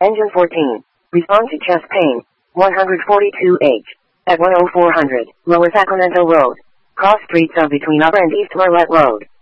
Engine 14. Respond to chest pain. 142H. At 10400, Lower Sacramento Road. Cross streets of between Upper and East Marlette Road.